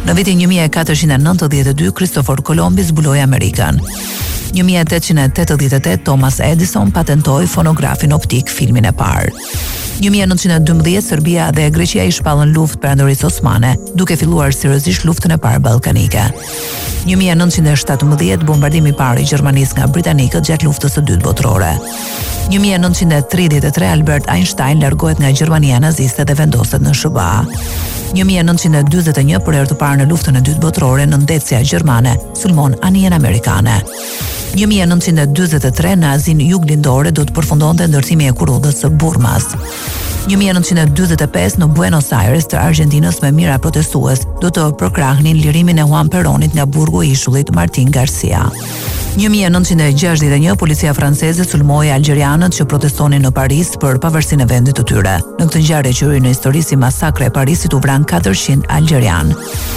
Në vitin 1492, Christopher Colombi zbuloi Amerikën. 1888 Thomas Edison patentoi fonografin optik, filmin e parë. 1912 Serbia dhe Greqia i shpallën luftë perandorisë osmane, duke filluar seriozisht luftën e parë ballkanike. 1917 bombardimi i parë i Gjermanisë nga britanikët gjatë luftës së dytë botërore. 1933 Albert Einstein largohet nga Gjermania naziste dhe vendoset në SBA. 1941 për herë të parë në luftën e dytë botërore nëndetësja gjermane sulmon anijen amerikane. 1943 në Azinë Juglindore do të përfundonte ndërtimi e kurudhës së Burmas. 1945 në Buenos Aires të Argentinës me mijëra protestues do të përkrahnin lirimin e Juan Peronit nga burgu i ishullit Martin Garcia. 1961 policia franceze sulmoi algjerianët që protestonin në Paris për pavarësinë e vendit të tyre. Në këtë ngjarje që hyn në histori si masakre e Parisit u vran 400 algjerian.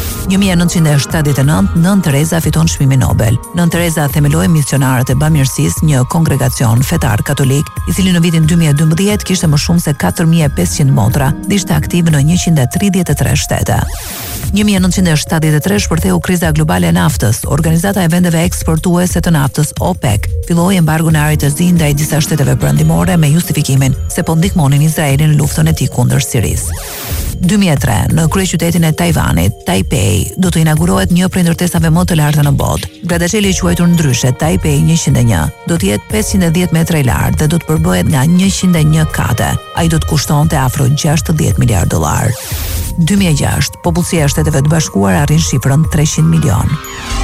1979 Nën Tereza fiton çmimin Nobel. Nën Tereza themeloi misionarët e bamirësisë, një kongregacion fetar katolik, i cili në vitin 2012 kishte më shumë se 4500 motra dhe ishte aktiv në 133 shtete. 1973 shpërtheu kriza globale e naftës. Organizata e vendeve eksportuese të naftës OPEC filloi embargon e ajrit të zi ndaj disa shteteve perëndimore me justifikimin se po ndihmonin Izraelin në luftën e tij kundër Sirisë. 2003 në kryeqytetin e Tajvanit, Taipei, do të inaugurohet një prej ndërtesave më të larta në botë. Grattacieli i quajtur ndryshe Taipei 101 do të jetë 510 metra i lartë dhe do të përbëhet nga 101 kate. Ai do të kushtonte afro 60 miliard dollar. 2006 popullsia e Shteteve të Bashkuara arrin shifrën 300 milion.